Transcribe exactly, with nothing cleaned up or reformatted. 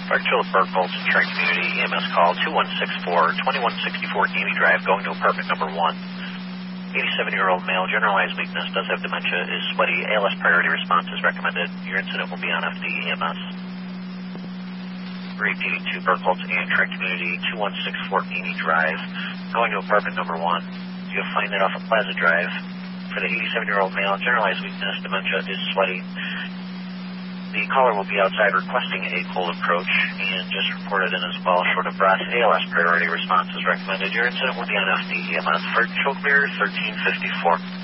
Fire Chiller Burkholz and Trent Community, E M S call two one six four, twenty-one sixty-four Gamey Drive, going to apartment number one. eighty-seven-year-old male, generalized weakness, does have dementia, is sweaty, A L S priority response is recommended. Your incident will be on F D E M S. Repeating to Burkholz and Trent Community, two one six four Gamey Drive, going to apartment number one. You'll find it off of Plaza Drive. For the eighty-seven-year-old male, generalized weakness, dementia, is sweaty. The caller will be outside requesting a cold approach and just reported in as well, short of breath. A L S priority response is recommended. Your incident will be on F D E M S for Chokebeer thirteen fifty-four.